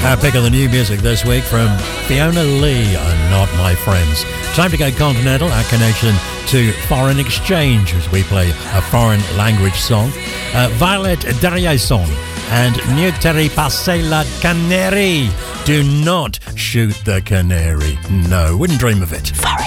Our pick of the new music this week from Fiona Lee, Not My Friends. Time to go continental, our connection to foreign exchange as we play a foreign language song. Violet Derriason and Ne Terry Passe la Canary. Do not shoot the canary. No, wouldn't dream of it. Foreign.